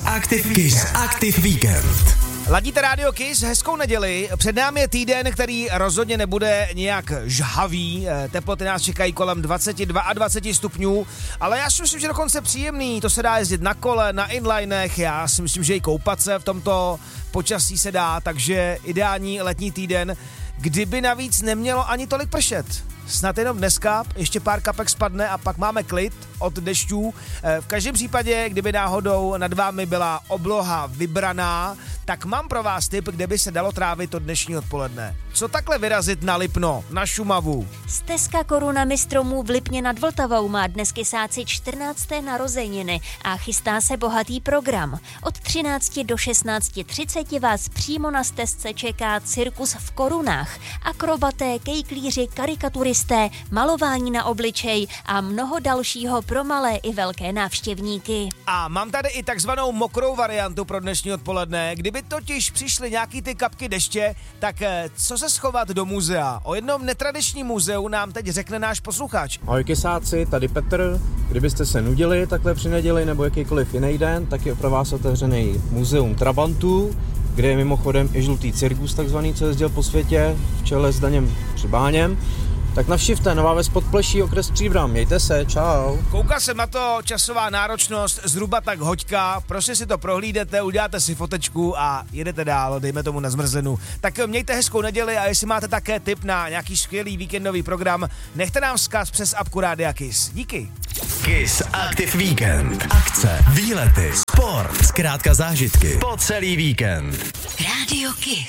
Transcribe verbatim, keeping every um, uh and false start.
Active Kiss Active Weekend. Ladíte Radio Kiss, hezkou neděli. Před námi je týden, který rozhodně nebude nějak žhavý. Teploty nás čekají kolem dvacet dva a dvacet stupňů, ale já si myslím, že dokonce příjemný. To se dá jezdit na kole, na inlinech, já si myslím, že i koupat se v tomto počasí se dá, takže ideální letní týden, kdyby navíc nemělo ani tolik pršet. Snad jenom dneska, ještě pár kapek spadne a pak máme klid od dešťů. V každém případě, kdyby náhodou nad vámi byla obloha vybraná, tak mám pro vás tip, kde by se dalo trávit to dnešní odpoledne. Co takhle vyrazit na Lipno, na Šumavu? Stezka korunami stromů v Lipně nad Vltavou má dnes kysáci čtrnácté narozeniny a chystá se bohatý program. Od třinácti do šestnácti třiceti vás přímo na stezce čeká cirkus v korunách. Akrobaté, kejklíři, karikaturisté, malování na obličej a mnoho dalšího pro malé i velké návštěvníky. A mám tady i takzvanou mokrou variantu pro dnešní odpoledne. Kdyby totiž přišly nějaký ty kapky deště, tak co se schovat do muzea? O jednom netradičním muzeu nám teď řekne náš posluchač. Ahoj kysáci, tady Petr. Kdybyste se nudili takhle při neděli nebo jakýkoliv jiný den, tak je pro vás otevřený muzeum Trabantů, kde je mimochodem i žlutý cirkus takzvaný, co jezdil po světě v čele s Daněm Přibáněm. Tak navštivte Nová Ves Podpleší, okres Příbram. Mějte se, čau. Koukal jsem na to, časová náročnost zhruba tak hoďka, prostě si to prohlídete, uděláte si fotečku a jedete dál, dejme tomu na zmrzlinu. Tak mějte hezkou neděli a jestli máte také tip na nějaký skvělý víkendový program, nechte nám vzkaz přes apku Rádia Kiss. Díky. Kiss Active Weekend. Akce, výlety, sport, zkrátka zážitky po celý víkend. Radio Kiss.